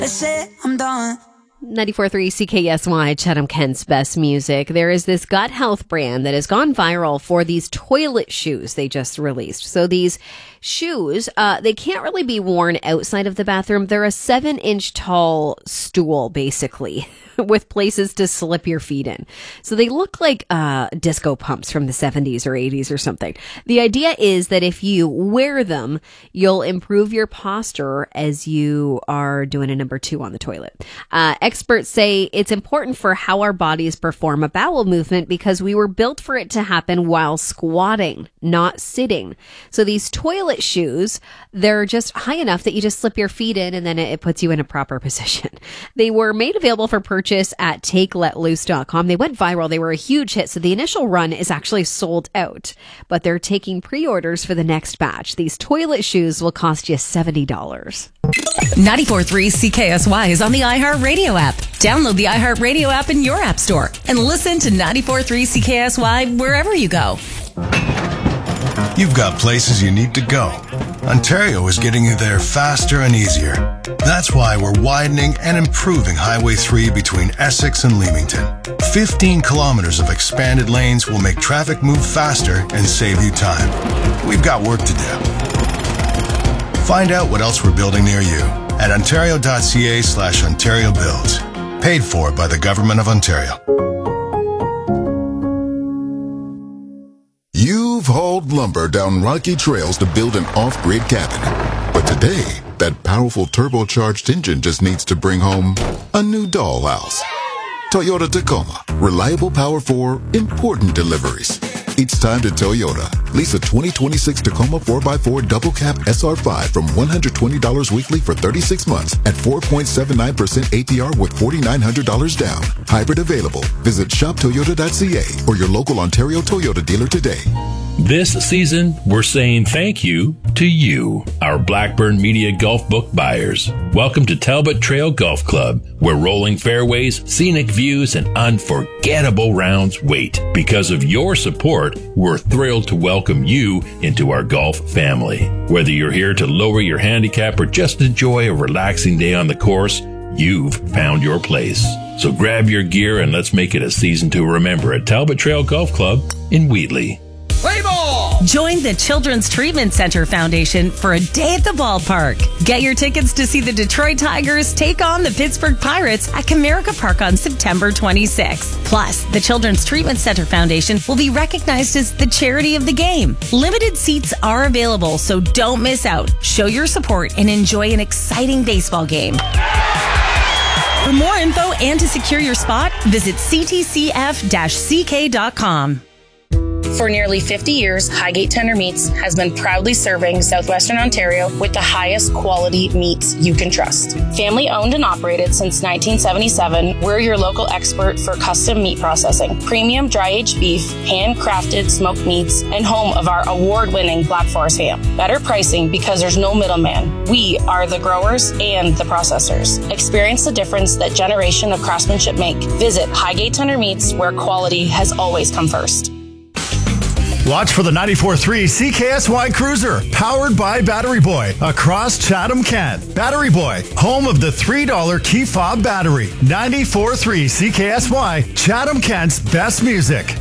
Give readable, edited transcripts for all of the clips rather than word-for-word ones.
That's it, I'm done. 94.3 CKSY, Chatham Kent's best music. There is this gut health brand that has gone viral for these toilet shoes they just released. So these shoes, they can't really be worn outside of the bathroom. They're a 7-inch tall stool, basically, with places to slip your feet in. So they look like disco pumps from the 70s or 80s or something. The idea is that if you wear them, you'll improve your posture as you are doing a number 2 on the toilet. Experts say it's important for how our bodies perform a bowel movement because we were built for it to happen while squatting, not sitting. So these toilet shoes, they're just high enough that you just slip your feet in and then it puts you in a proper position. They were made available for purchase at takeletloose.com. They went viral. They were a huge hit. So the initial run is actually sold out, but they're taking pre-orders for the next batch. These toilet shoes will cost you $70. 94.3 CKSY is on the iHeartRadio app. Download the iHeartRadio app in your app store and listen to 94.3 CKSY wherever you go. You've got places you need to go. Ontario is getting you there faster and easier. That's why we're widening and improving Highway 3 between Essex and Leamington. 15 kilometers of expanded lanes will make traffic move faster and save you time. We've got work to do. Find out what else we're building near you at ontario.ca/Ontario Builds. Paid for by the Government of Ontario. You've hauled lumber down rocky trails to build an off-grid cabin. But today, that powerful turbocharged engine just needs to bring home a new dollhouse. Toyota Tacoma. Reliable power for important deliveries. It's time to Toyota. Lease a 2026 Tacoma 4x4 double cab SR5 from $120 weekly for 36 months at 4.79% APR with $4,900 down. Hybrid available. Visit shoptoyota.ca or your local Ontario Toyota dealer today. This season, we're saying thank you to you, our Blackburn Media Golf Book buyers. Welcome to Talbot Trail Golf Club, where rolling fairways, scenic views, and unforgettable rounds wait. Because of your support, we're thrilled to welcome you into our golf family. Whether you're here to lower your handicap or just enjoy a relaxing day on the course, you've found your place. So grab your gear and let's make it a season to remember at Talbot Trail Golf Club in Wheatley. Play ball! Join the Children's Treatment Center Foundation for a day at the ballpark. Get your tickets to see the Detroit Tigers take on the Pittsburgh Pirates at Comerica Park on September 26th. Plus, the Children's Treatment Center Foundation will be recognized as the charity of the game. Limited seats are available, so don't miss out. Show your support and enjoy an exciting baseball game. For more info and to secure your spot, visit ctcf-ck.com. For nearly 50 years, Highgate Tender Meats has been proudly serving Southwestern Ontario with the highest quality meats you can trust. Family owned and operated since 1977, we're your local expert for custom meat processing, premium dry-aged beef, handcrafted smoked meats, and home of our award-winning Black Forest ham. Better pricing because there's no middleman. We are the growers and the processors. Experience the difference that generation of craftsmanship make. Visit Highgate Tender Meats, where quality has always come first. Watch for the 94.3 CKSY Cruiser, powered by Battery Boy, across Chatham Kent. Battery Boy, home of the $3 key fob battery. 94.3 CKSY, Chatham Kent's best music.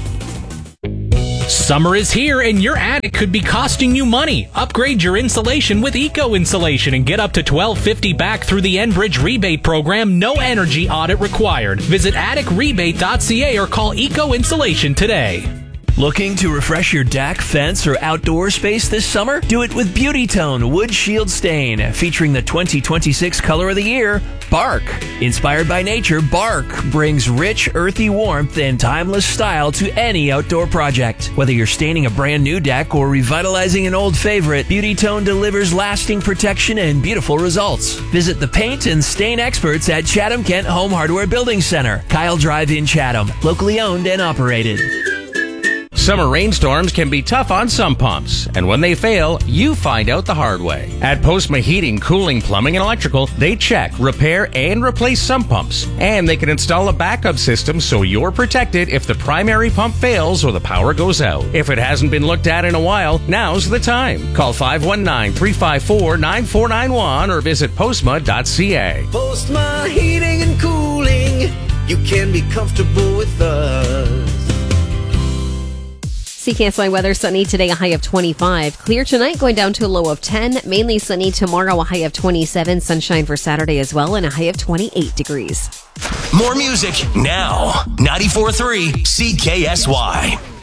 Summer is here and your attic could be costing you money. Upgrade your insulation with Eco Insulation and get up to $1,250 back through the Enbridge rebate program. No energy audit required. Visit atticrebate.ca or call Eco Insulation today. Looking to refresh your deck, fence, or outdoor space this summer? Do it with Beauty Tone Wood Shield Stain, featuring the 2026 color of the year, Bark. Inspired by nature, Bark brings rich, earthy warmth and timeless style to any outdoor project. Whether you're staining a brand new deck or revitalizing an old favorite, Beauty Tone delivers lasting protection and beautiful results. Visit the paint and stain experts at Chatham Kent Home Hardware Building Center, Kyle Drive in Chatham, locally owned and operated. Summer rainstorms can be tough on some pumps, and when they fail, you find out the hard way. At Postma Heating, Cooling, Plumbing, and Electrical, they check, repair, and replace sump pumps. And they can install a backup system so you're protected if the primary pump fails or the power goes out. If it hasn't been looked at in a while, now's the time. Call 519-354-9491 or visit postma.ca. Postma Heating and Cooling, you can be comfortable with us. CKSY weather, sunny today, a high of 25. Clear tonight, going down to a low of 10. Mainly sunny tomorrow, a high of 27. Sunshine for Saturday as well, and a high of 28 degrees. More music now. 94.3 CKSY.